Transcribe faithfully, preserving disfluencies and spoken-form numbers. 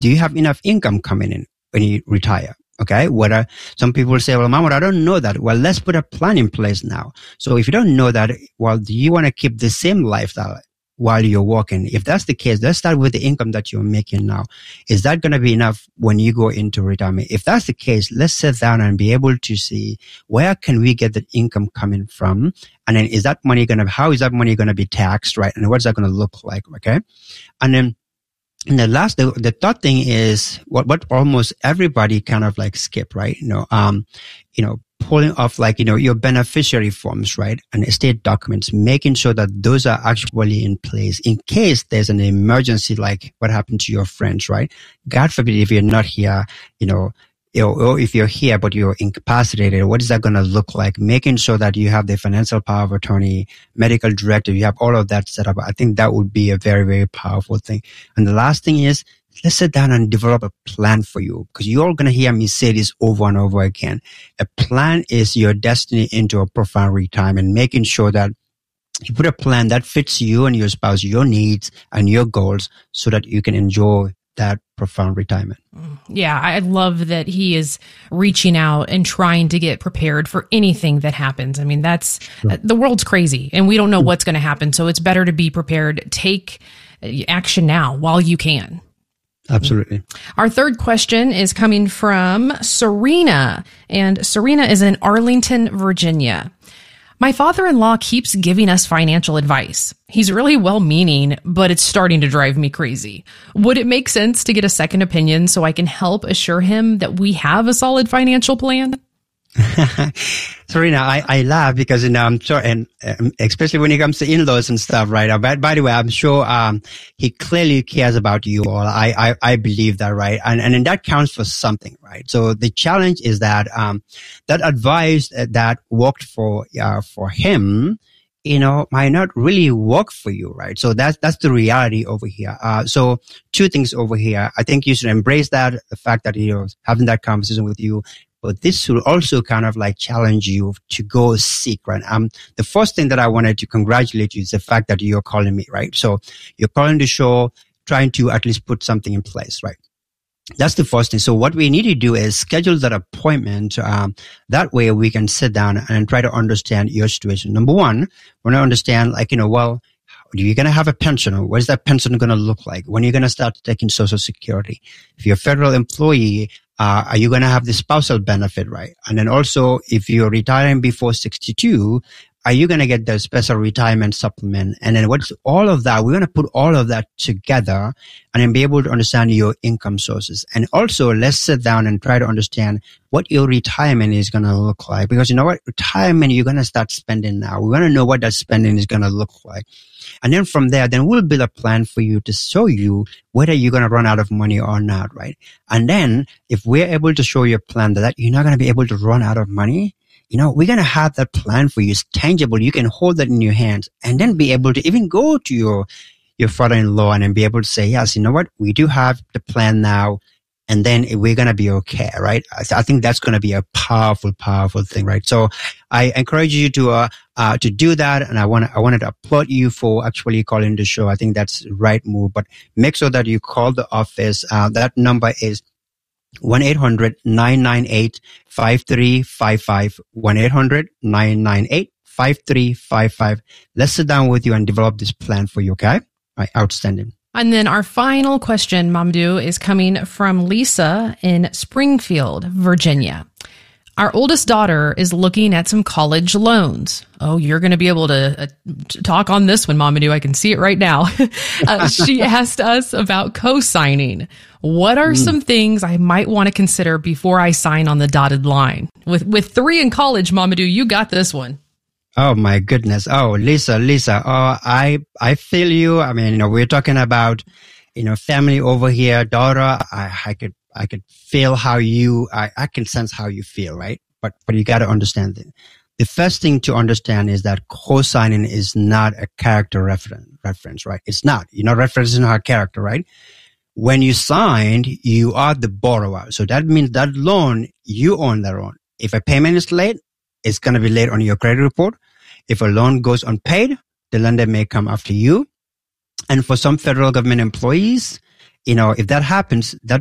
do you have enough income coming in when you retire? Okay. Whether some people say, well, Mahmoud, I don't know that. Well, let's put a plan in place now. So if you don't know that, well, do you want to keep the same lifestyle while you're working? If that's the case, let's start with the income that you're making now. Is that going to be enough when you go into retirement? If that's the case, let's sit down and be able to see where can we get the income coming from? And then is that money going to, how is that money going to be taxed, right? And what's that going to look like? Okay. And then And the last, the, the third thing is what, what almost everybody kind of like skip, right? You know, um, you know, pulling off like, you know, your beneficiary forms, right? And estate documents, making sure that those are actually in place in case there's an emergency, like what happened to your friends, right? God forbid if you're not here, you know, or if you're here, but you're incapacitated, what is that going to look like? Making sure that you have the financial power of attorney, medical director, you have all of that set up. I think that would be a very, very powerful thing. And the last thing is, let's sit down and develop a plan for you, because you're all going to hear me say this over and over again. A plan is your destiny into a profound retirement, making sure that you put a plan that fits you and your spouse, your needs and your goals, so that you can enjoy that profound retirement. Yeah, I love that he is reaching out and trying to get prepared for anything that happens. I mean, that's sure. The world's crazy and we don't know what's going to happen. So it's better to be prepared. Take action now while you can. Absolutely. Our third question is coming from Serena, and Serena is in Arlington, Virginia. My father-in-law keeps giving us financial advice. He's really well-meaning, but it's starting to drive me crazy. Would it make sense to get a second opinion so I can help assure him that we have a solid financial plan? Serena, I, I laugh because, you know, I'm sure, and um, especially when it comes to in-laws and stuff, right? Uh, but by the way, I'm sure, um, he clearly cares about you all. I, I, I believe that, right? And, and, and that counts for something, right? So the challenge is that, um, that advice that worked for, uh, for him, you know, might not really work for you, right? So that's, that's the reality over here. Uh, so two things over here. I think you should embrace that, the fact that, you know, having that conversation with you. But this will also kind of like challenge you to go seek, right? Um, the first thing that I wanted to congratulate you is the fact that you're calling me, right? So you're calling the show, trying to at least put something in place, right? That's the first thing. So what we need to do is schedule that appointment. Um, that way we can sit down and try to understand your situation. Number one, we want to understand, like, you know, well, you're going to have a pension, or what is that pension going to look like? When you're going to start taking Social Security? If you're a federal employee, uh, are you going to have the spousal benefit, right? And then also, if you're retiring before sixty-two, are you going to get the special retirement supplement? And then what's all of that? We're going to put all of that together and then be able to understand your income sources. And also, let's sit down and try to understand what your retirement is going to look like. Because you know what? Retirement, you're going to start spending now. We want to know what that spending is going to look like. And then from there, then we'll build a plan for you to show you whether you're going to run out of money or not, right? And then if we're able to show you a plan that you're not going to be able to run out of money, you know, we're going to have that plan for you. It's tangible. You can hold that in your hands and then be able to even go to your, your father-in-law and then be able to say, yes, you know what? We do have the plan now. And then we're going to be okay, right? I, th- I think that's going to be a powerful, powerful thing, right? So I encourage you to, uh, uh, to do that. And I want to, I wanted to applaud you for actually calling the show. I think that's the right move, but make sure that you call the office. Uh, that number is one eight hundred nine nine eight five three five five, one eight hundred nine nine eight five three five five. Let's sit down with you and develop this plan for you, okay? All right, outstanding. And then our final question, Mamadou, is coming from Lisa in Springfield, Virginia. Our oldest daughter is looking at some college loans. Oh, you're going to be able to uh, talk on this one, Mamadou. I can see it right now. uh, she asked us about co-signing. What are mm. some things I might want to consider before I sign on the dotted line? With with three in college, Mamadou, you got this one. Oh my goodness. Oh, Lisa, Lisa. Oh, I, I feel you. I mean, you know, we're talking about, you know, family over here, daughter. I, I could, I could feel how you, I, I can sense how you feel, right? But, but you got to understand it. The first thing to understand is that co-signing is not a character reference, reference, right? It's not. You're not referencing her character, right? When you signed, you are the borrower. So that means that loan, you own that loan. If a payment is late, it's going to be late on your credit report. If a loan goes unpaid, the lender may come after you. And for some federal government employees, you know, if that happens, that